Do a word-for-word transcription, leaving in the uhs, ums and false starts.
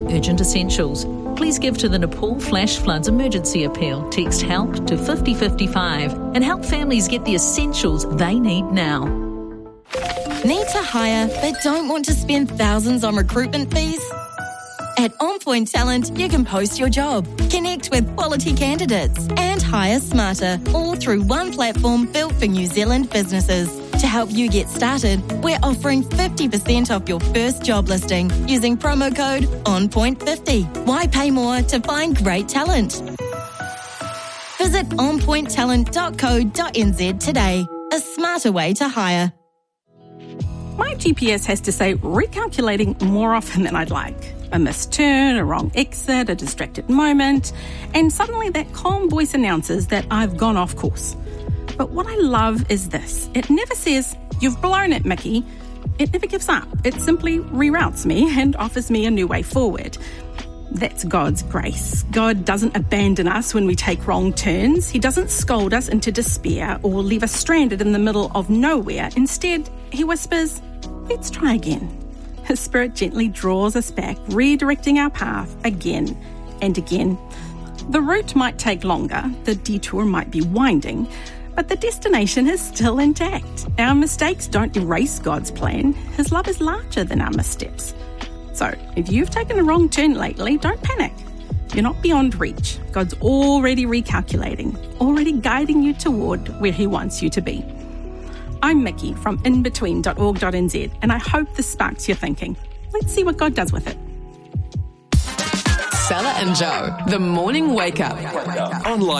urgent essentials. Please give to the Nepal Flash Floods Emergency Appeal. Text HELP to fifty fifty-five and help families get the essentials they need now. Need to hire but don't want to spend thousands on recruitment fees? At On Point Talent, you can post your job, connect with quality candidates and hire smarter, all through one platform built for New Zealand businesses. To help you get started, we're offering fifty percent off your first job listing using promo code on point fifty. Why pay more to find great talent? Visit on point talent dot co dot n z today. A smarter way to hire. My G P S has to say recalculating more often than I'd like. A missed turn, a wrong exit, a distracted moment, and suddenly that calm voice announces that I've gone off course. But what I love is this. It never says, "You've blown it, Mickey." It never gives up. It simply reroutes me and offers me a new way forward. That's God's grace. God doesn't abandon us when we take wrong turns. He doesn't scold us into despair or leave us stranded in the middle of nowhere. Instead, he whispers, "Let's try again." His Spirit gently draws us back, redirecting our path again and again. The route might take longer, the detour might be winding, but the destination is still intact. Our mistakes don't erase God's plan. His love is larger than our missteps. So, if you've taken a wrong turn lately, don't panic. You're not beyond reach. God's already recalculating, already guiding you toward where he wants you to be. I'm Mickey from in between dot org dot n z, and I hope this sparks your thinking. Let's see what God does with it. Stella and Joe, the morning wake up. Online.